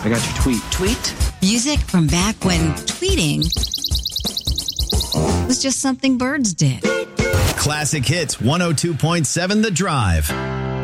I got your tweet. Tweet? Music from back when tweeting was just something birds did. Classic Hits 102.7 The Drive.